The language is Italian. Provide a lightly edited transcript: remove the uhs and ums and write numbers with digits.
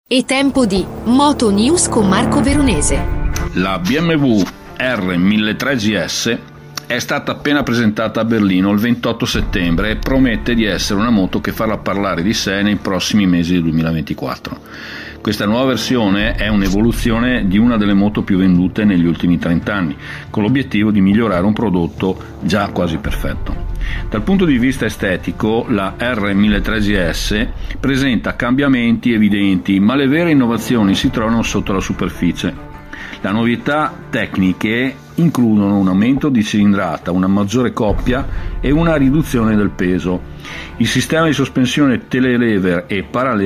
È tempo di Moto News con Marco Veronese. La BMW R1300 GS è stata appena presentata a Berlino il 28 settembre e promette di essere una moto che farà parlare di sé nei prossimi mesi del 2024. Questa nuova versione è un'evoluzione di una delle moto più vendute negli ultimi 30 anni, con l'obiettivo di migliorare un prodotto già quasi perfetto. Dal punto di vista estetico, la R1300 GS presenta cambiamenti evidenti, ma le vere innovazioni si trovano sotto la superficie. Le novità tecniche includono un aumento di cilindrata, una maggiore coppia e una riduzione del peso. Il sistema di sospensione telelever e parallelo